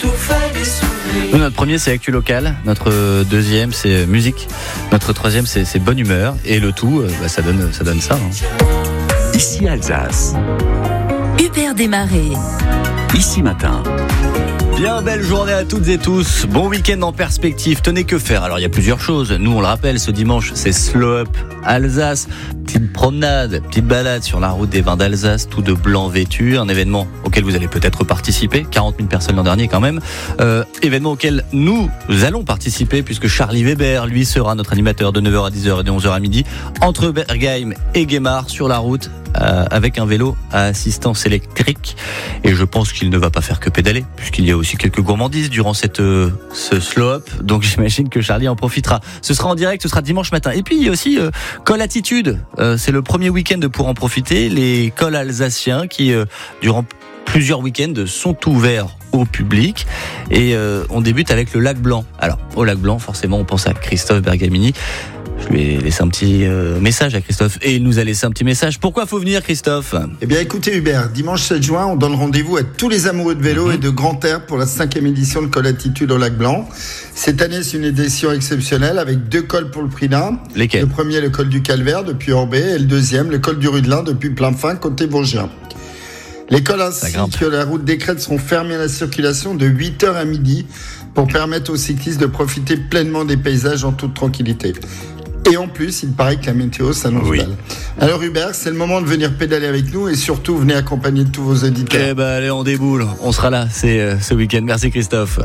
Nous, notre premier, c'est Actu Local. Notre deuxième, c'est musique. Notre troisième, c'est bonne humeur. Et le tout, ça donne ça. Ici Alsace. Hubert Desmarais. Ici Matin. Bien belle journée à toutes et tous. Bon week-end en perspective. Tenez, que faire? Alors, il y a plusieurs choses. Nous, on le rappelle, ce dimanche, c'est Slow Up Alsace. Petite promenade, petite balade sur la route des vins d'Alsace, tout de blanc vêtu. Un événement auquel vous allez peut-être participer. 40 000 personnes l'an dernier quand même. Événement auquel nous allons participer puisque Charlie Weber, lui, sera notre animateur de 9h à 10h et de 11h à midi entre Bergheim et Guémar sur la route. Avec un vélo à assistance électrique, et je pense qu'il ne va pas faire que pédaler puisqu'il y a aussi quelques gourmandises durant ce slow-up, donc j'imagine que Charlie en profitera. Ce sera en direct, ce sera dimanche matin. Et puis il y a aussi Col Attitude, c'est le premier week-end pour en profiter, les cols alsaciens qui durant plusieurs week-ends sont ouverts au public, et on débute avec le Lac Blanc. Alors au Lac Blanc, forcément on pense à Christophe Bergamini. Je lui ai laissé un petit message à Christophe et il nous a laissé un petit message. Pourquoi faut venir, Christophe? Eh bien écoutez Hubert, dimanche 7 juin, on donne rendez-vous à tous les amoureux de vélo et de grand air pour la 5e édition de Col Attitude au Lac Blanc. Cette année, c'est une édition exceptionnelle avec 2 cols pour le prix d'un. Lesquels? Le premier, le col du Calvaire depuis Orbay, et le deuxième, le col du Rudelin depuis Plainfin, côté Bourgien. Les cols ainsi que la route des Crêtes seront fermés à la circulation de 8h à midi pour permettre aux cyclistes de profiter pleinement des paysages en toute tranquillité. Et en plus, il paraît que la météo s'annonce belle. Alors Hubert, c'est le moment de venir pédaler avec nous et surtout venez accompagner tous vos auditeurs. Eh ben allez, on déboule, on sera là, c'est ce week-end. Merci Christophe.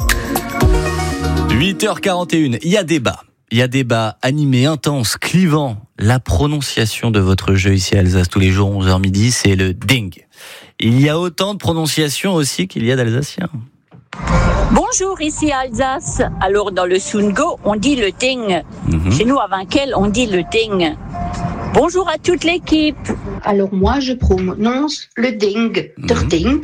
8h41, il y a débat animé, intense, clivant. La prononciation de votre jeu ici à Alsace tous les jours 11h midi, c'est le ding. Il y a autant de prononciations aussi qu'il y a d'Alsaciens. Bonjour, ici Alsace. Alors dans le Sungo, on dit le ding. Chez nous à Vinquel, on dit le ding. Bonjour à toute l'équipe. Alors moi, je prononce le ding. Der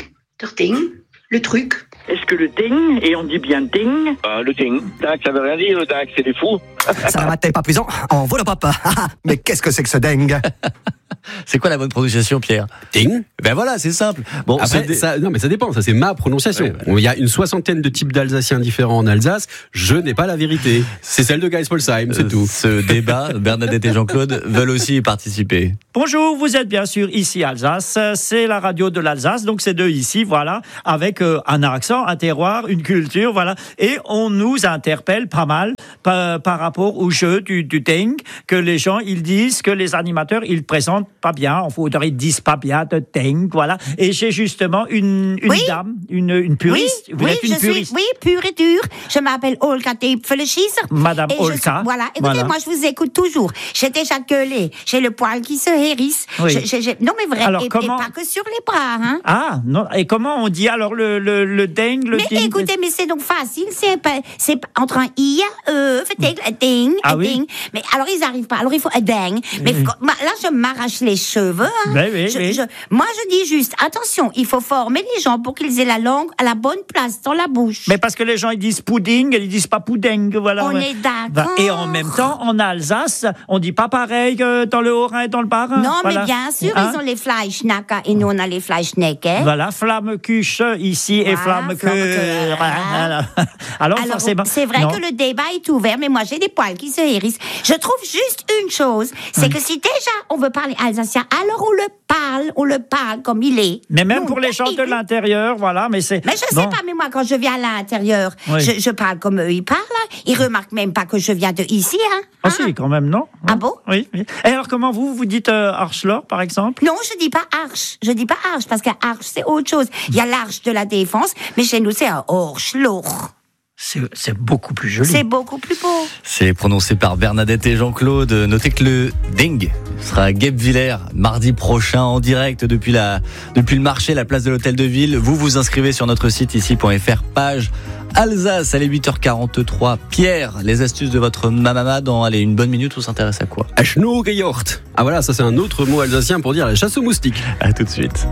ding, le truc. Est-ce que le ding, et on dit bien ding? Le ding. Dac, ça veut rien dire, le dac, c'est des fous. Ça va t'es pas plaisant? En voilà papa. Mais qu'est-ce que c'est que ce dingue? C'est quoi la bonne prononciation, Pierre? Ding. Ben voilà, c'est simple. Bon, après, ça dépend, ça c'est ma prononciation. Ouais. Il y a une 60aine de types d'Alsaciens différents en Alsace, je n'ai pas la vérité. C'est celle de Geisbolsheim, c'est tout. Ce débat, Bernadette et Jean-Claude veulent aussi y participer. Bonjour, vous êtes bien sûr ici Alsace, c'est la radio de l'Alsace, donc c'est de ici, voilà, avec un accent, un terroir, une culture, voilà, et on nous interpelle pas mal par rapport au jeu du ding, que les gens, ils disent que les animateurs, ils présentent pas bien, ils disent pas bien de ding, voilà, et j'ai justement une dame, une puriste, vous êtes une puriste. Oui, pure et dure, je m'appelle Olga Tepfele-Schieser. Madame Olga. Voilà, écoutez, moi je vous écoute toujours, j'ai déjà gueulé, j'ai le poil qui se hérisse, oui. Non mais vrai, alors, et pas que sur les bras, hein. Ah, non, et comment on dit alors le ding, le mais ding? Écoutez, mais c'est donc facile, c'est entre un I, un ding, ah, un oui. ding, mais alors ils arrivent pas, alors il faut un ding, mais là je m'arrache les cheveux, hein. Moi je dis juste, attention, il faut former les gens pour qu'ils aient la langue à la bonne place dans la bouche. Mais parce que les gens ils disent pudding, ils disent pas pudding, voilà. On est d'accord. Et en même temps, en Alsace, on dit pas pareil que dans le Haut-Rhin et dans le Bas-Rhin. Non, voilà. Mais bien sûr, ils ont les Fleischnacker et nous on a les Fleischnecker. Voilà, Flammekuche ici et Flammekuche. Voilà. Alors forcément. C'est vrai que le débat est ouvert, mais moi j'ai des poils qui se hérissent. Je trouve juste une chose, c'est que si déjà on veut parler alsacien, alors on le parle comme il est. Mais même pour les gens de l'intérieur, voilà, mais c'est... Mais je sais pas, mais moi quand je viens à l'intérieur, je parle comme eux, ils parlent. Ils remarquent même pas que je viens de ici, hein. Ah si, quand même, non? Ah bon? Oui. Et alors comment vous dites Archelor, par exemple? Non, je dis pas Arche, parce que Arche c'est autre chose. Il y a l'Arche de la Défense, mais chez nous c'est un Archelor. C'est beaucoup plus joli. C'est beaucoup plus beau. C'est prononcé par Bernadette et Jean-Claude. Notez que le ding sera à Guebwiller mardi prochain en direct depuis le marché, la place de l'Hôtel de Ville. Vous vous inscrivez sur notre site ici.fr, page Alsace. Allez, 8h43. Pierre, les astuces de votre mamama dans une bonne minute, on s'intéresse à quoi? Schnurgejocht. Ah voilà, ça c'est un autre mot alsacien pour dire la chasse aux moustiques. À tout de suite.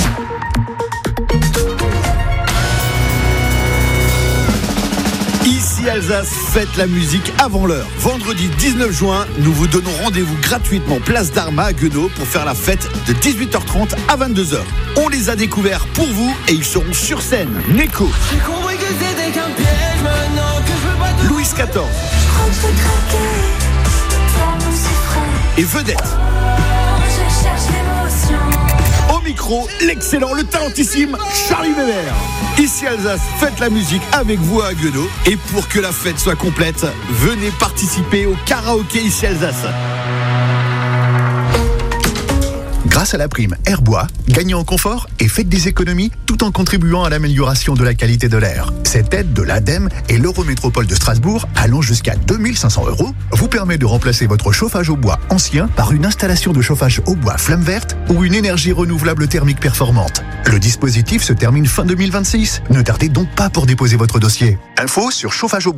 Ici Alsace, faites la musique avant l'heure. Vendredi 19 juin, nous vous donnons rendez-vous gratuitement place d'Arma à Guenot pour faire la fête de 18h30 à 22h. On les a découverts pour vous et ils seront sur scène. Neko. que c'était qu'un piège, maintenant que je veux pas te... Louis XIV. Je crois que je vais craquer, tellement c'est frais. Et Vedette. Oh, je cherche l'émotion. Au micro, l'excellent, le talentissime Charlie Weber. Ici Alsace, faites la musique avec vous à Guenaud. Et pour que la fête soit complète, venez participer au karaoké Ici Alsace. Grâce à la prime Airbois, gagnez en confort et faites des économies tout en contribuant à l'amélioration de la qualité de l'air. Cette aide de l'ADEME et l'Eurométropole de Strasbourg, allant jusqu'à 2 500 €, vous permet de remplacer votre chauffage au bois ancien par une installation de chauffage au bois flamme verte ou une énergie renouvelable thermique performante. Le dispositif se termine fin 2026. Ne tardez donc pas pour déposer votre dossier. Info sur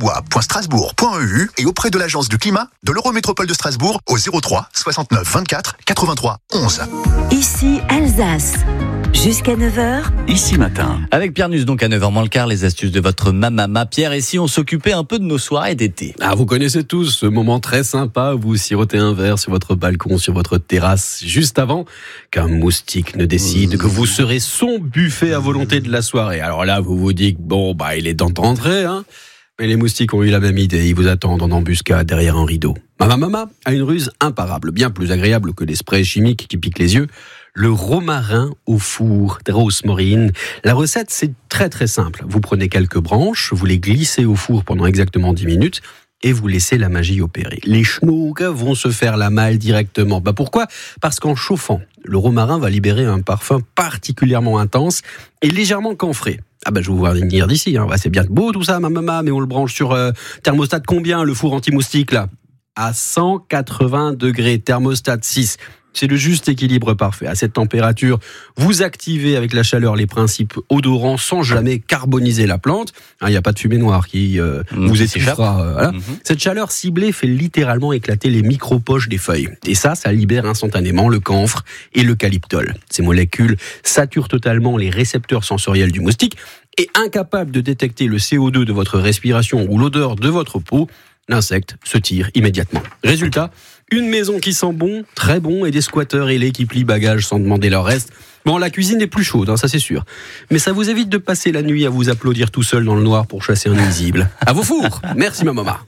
chauffageaubois.strasbourg.eu et auprès de l'agence du climat de l'Eurométropole de Strasbourg au 03 69 24 83 11. Ici Alsace. Jusqu'à 9h. Ici matin. Avec Pierre Nuss, donc à 9h moins le quart, les astuces de votre mamama. Pierre, et si on s'occupait un peu de nos soirées d'été? Ah, vous connaissez tous ce moment très sympa où vous sirotez un verre sur votre balcon, sur votre terrasse, juste avant qu'un moustique ne décide que vous serez son buffet à volonté de la soirée. Alors là, vous vous dites, bon, il est temps de rentrer, hein. Mais les moustiques ont eu la même idée, ils vous attendent en embuscade derrière un rideau. Ma maman a une ruse imparable, bien plus agréable que les sprays chimiques qui piquent les yeux. Le romarin au four, Rosmarine. La recette, c'est très très simple. Vous prenez quelques branches, vous les glissez au four pendant exactement 10 minutes et vous laissez la magie opérer. Les schnougs vont se faire la malle directement. Pourquoi ? Parce qu'en chauffant, le romarin va libérer un parfum particulièrement intense et légèrement camphré. Je vais vous voir venir d'ici. C'est bien beau tout ça, ma maman, mais on le branche sur thermostat combien, le four anti-moustique là ? À 180 degrés, thermostat 6. C'est le juste équilibre parfait. À cette température, vous activez avec la chaleur les principes odorants sans jamais carboniser la plante. Il n'y a pas de fumée noire qui vous étouffera. Voilà. Cette chaleur ciblée fait littéralement éclater les micro-poches des feuilles. Et ça libère instantanément le camphre et l'eucalyptol. Ces molécules saturent totalement les récepteurs sensoriels du moustique et incapable de détecter le CO2 de votre respiration ou l'odeur de votre peau, l'insecte se tire immédiatement. Résultat, une maison qui sent bon, très bon, et des squatteurs ailés qui plient bagages sans demander leur reste. La cuisine est plus chaude, ça c'est sûr. Mais ça vous évite de passer la nuit à vous applaudir tout seul dans le noir pour chasser un nuisible. À vos fours. Merci ma maman.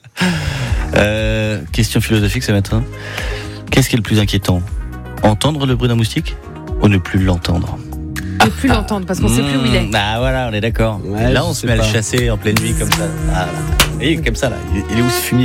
Question philosophique ce matin. Qu'est-ce qui est le plus inquiétant ? Entendre le bruit d'un moustique ou ne plus l'entendre ? Ne plus l'entendre parce qu'on sait plus où il est. Voilà, on est d'accord. Ouais, là on se met à le chasser en pleine nuit comme ça. Et comme ça là, il est où ce fumier ?